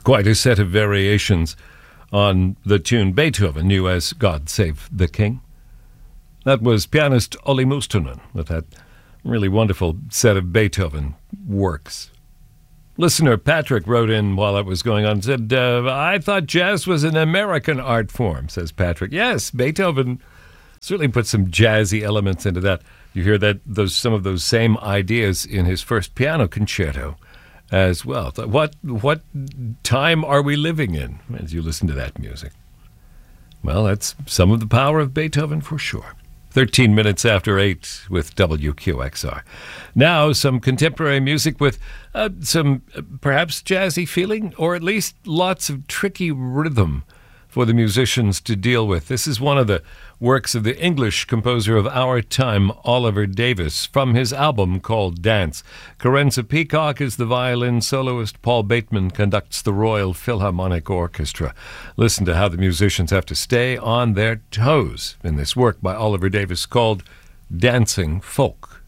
Quite a set of variations on the tune Beethoven knew as God Save the King. That was pianist Olli Mustonen with that really wonderful set of Beethoven works. Listener Patrick wrote in while that was going on and said, I thought jazz was an American art form, says Patrick. Yes, Beethoven certainly put some jazzy elements into that. You hear that some of those same ideas in his first piano concerto as well. What time are we living in as you listen to that music? Well, that's some of the power of Beethoven for sure. 13 minutes after 8 with WQXR. Now, some contemporary music with some perhaps jazzy feeling, or at least lots of tricky rhythm for the musicians to deal with. This is one of the works of the English composer of our time, Oliver Davies, from his album called Dance. Carenza Peacock is the violin soloist. Paul Bateman conducts the Royal Philharmonic Orchestra. Listen to how the musicians have to stay on their toes in this work by Oliver Davies called Dancing Folk.